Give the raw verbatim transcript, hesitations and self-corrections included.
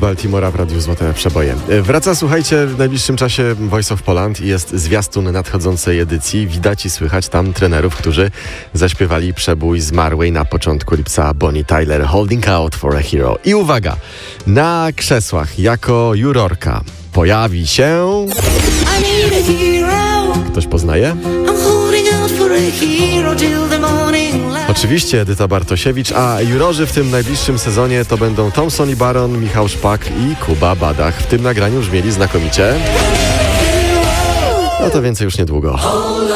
Baltimora w Radiu Złote Przeboje. Wraca, słuchajcie, w najbliższym czasie Voice of Poland i jest zwiastun nadchodzącej edycji. Widać i słychać tam trenerów, którzy zaśpiewali przebój zmarłej na początku lipca Bonnie Tyler, Holding Out for a Hero. I uwaga, na krzesłach jako jurorka pojawi się... Ktoś poznaje? Oczywiście Edyta Bartosiewicz, a jurorzy w tym najbliższym sezonie to będą Thompson i Baron, Michał Szpak i Kuba Badach. W tym nagraniu brzmieli znakomicie. No to więcej już niedługo.